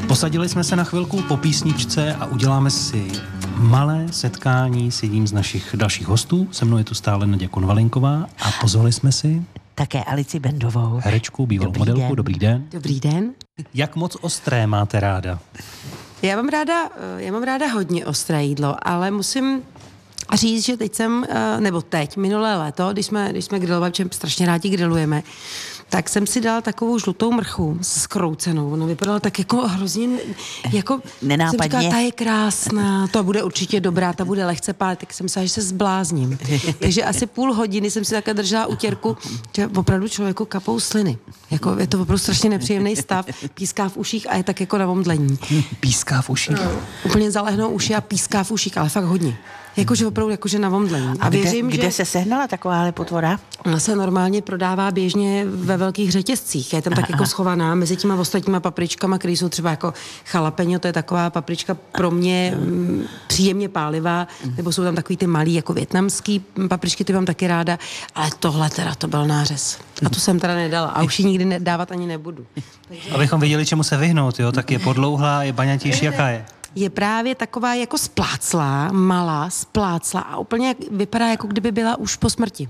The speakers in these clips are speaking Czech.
Posadili jsme se na chvilku po písničce a uděláme si malé setkání s jedním z našich dalších hostů. Se mnou je tu stále Naděja Konvalinková a pozvali jsme si také Alici Bendovou. Herečku, bývalou modelku. Den. Dobrý den. Dobrý den. Jak moc ostré máte ráda? Já mám ráda hodně ostré jídlo, ale musím říct, že teď, minulé léto, když jsme grilovali, protože strašně rádi grilujeme, tak jsem si dala takovou žlutou mrchu skroucenou. Ona vypadala tak jako hrozně, jako nenápadně. Jsem říkala, ta je krásná, to bude určitě dobrá, ta bude lehce pálit, tak jsem myslela, že se zblázním. Takže asi půl hodiny jsem si takhle držela utěrku, že opravdu člověku kapou sliny. Jako je to opravdu strašně nepříjemný stav, píská v uších a je tak jako na omdlení. Píská v uších? No, úplně zalehnou uši a píská v uších, ale fakt hodně. Jakože opravdu jakože na omdlení. A kde se sehnala takováhle potvora? Ona se normálně prodává běžně ve velkých řetězcích. Je tam tak jako schovaná mezi těma ostatníma papričkama, které jsou třeba jako jalapeňo, to je taková paprička pro mě příjemně pálivá, nebo jsou tam takový ty malý jako vietnamský papričky, ty mám taky ráda, ale tohle teda to byl nářez. A tu jsem teda nedala a už ji nikdy dávat ani nebudu. Takže... Abychom věděli, čemu se vyhnout, jo? Tak je podlouhlá, je baňatější, jaká je? Je právě taková jako spláclá, malá, spláclá a úplně vypadá, jako kdyby byla už po smrti.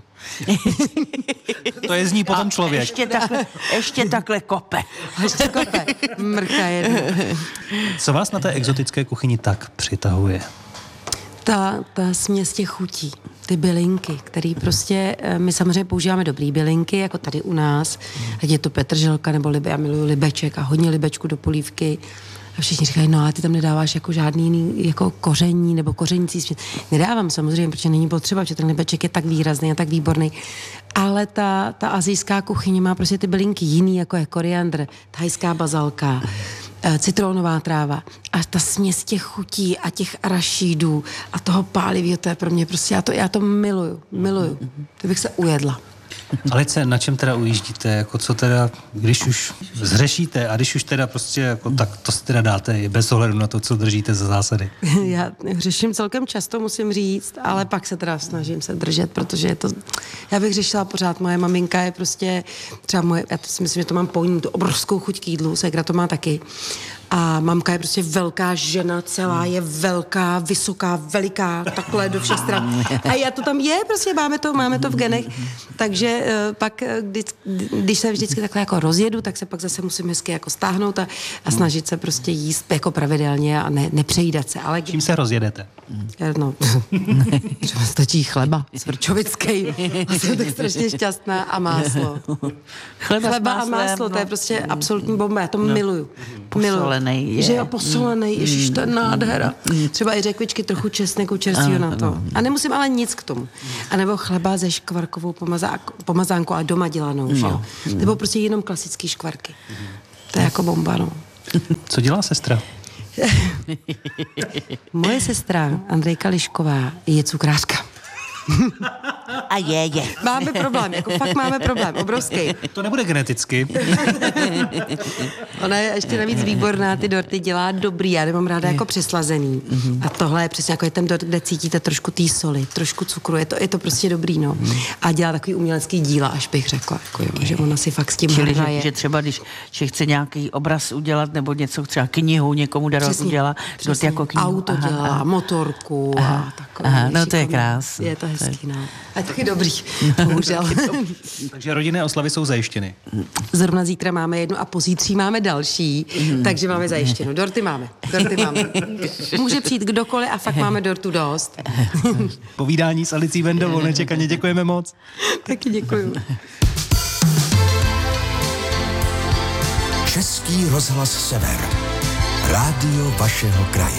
To je z ní potom člověk. Ještě takhle kope. Ještě kope. Mrcha je. Co vás na té exotické kuchyni tak přitahuje? Ta směs těch chutí, ty bylinky, které prostě, my samozřejmě používáme dobrý bylinky, jako tady u nás, ať je to petrželka nebo já miluju libeček a hodně libečku do polívky. A všichni říkají, no a ty tam nedáváš jako žádný jiný, jako koření nebo kořenící směs. Nedávám samozřejmě, protože není potřeba, protože ten libeček je tak výrazný a tak výborný. Ale ta asijská kuchyně má prostě ty bylinky jiný, jako je koriandr, thajská bazalka, citronová tráva. A ta směs těch chutí a těch arašídů a toho pálivého, to je pro mě prostě, já to miluju. To bych se ujedla. Alice, na čem teda ujíždíte? Jako co teda, když už zhřešíte a když už teda prostě, jako, tak to si teda dáte bez ohledu na to, co držíte za zásady? Já hřeším celkem často, musím říct, ale pak se teda snažím se držet, protože je to, já bych řešila pořád, moje maminka je prostě, třeba já si myslím, že to mám po ní, tu obrovskou chuť k jídlu, ségra to má taky. A mamka je prostě velká žena, celá je velká, vysoká, veliká, takhle do všech stran. A já to tam je, prostě máme to v genech. Takže pak, když se vždycky takhle jako rozjedu, tak se pak zase musím hezky jako stáhnout a snažit se prostě jíst jako pravidelně a nepřejídat se. Ale čím se rozjedete? No, třeba stačí chleba, svrčovický. Jsem tak strašně šťastná a máslo. Chleba a máslo, to je prostě absolutní bomba, já to miluju. Posolenej. Že jo, posolenej, ježiš, to je nádhera. Třeba i řekvičky, trochu česneku čerstvého na to. A nemusím ale nic k tomu. A nebo chleba ze škvarkovou pomazánkou a doma dělanou, že jo. Nebo prostě jenom klasický škvarky. To je jako bomba, no. Co dělá sestra? Moje sestra, Andrejka Lišková, je cukrářka. A je. Máme problém, jako fakt máme problém, obrovský. To nebude geneticky. Ona je ještě navíc výborná, ty dorty dělá dobrý, já nemám ráda jako přeslazený. A tohle je přesně jako je ten dort, kde cítíte trošku té soli, trošku cukru, je to prostě dobrý, no. A dělá takový umělecký díla, až bych řekla, jako jo, že ona si fakt s tím hraje. Že třeba, když chce nějaký obraz udělat, nebo něco, třeba knihu někomu darovat udělat, dort jako knihu. Auto dělá, motorku a takové. No to je krásné. Je to hezký, no. A taky dobrý, bohužel. Takže rodinné oslavy jsou zajištěny. Zrovna zítra máme jednu a pozítří máme další, takže máme zajištěno. Dorty máme. Může přijít kdokoliv a fakt máme dortu dost. Povídání s Alicí Bendovou nečekaně děkujeme moc. Taky děkuju. Český rozhlas Sever. Rádio vašeho kraje.